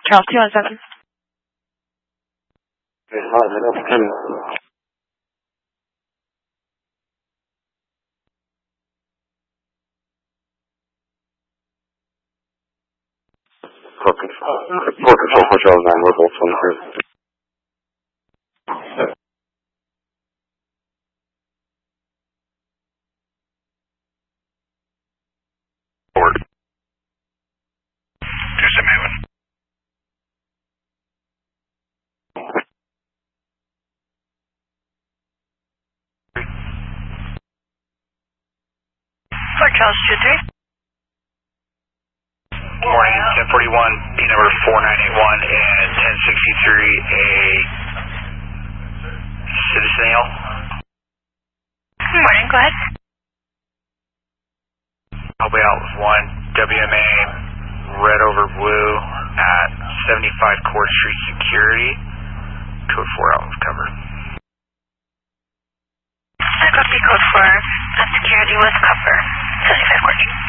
Charles 217. Port Control, Hotel 9, Level 23. Port. 271. Fort Charles 23. Good morning, 1041, P number 4981 and 1063, a Citizen Ale. Good morning, go ahead. I'll be out with 1 WMA red over blue at 75 Court Street Security, code 4 out of cover. I copy code 4 at security with cover, 75 Court Street.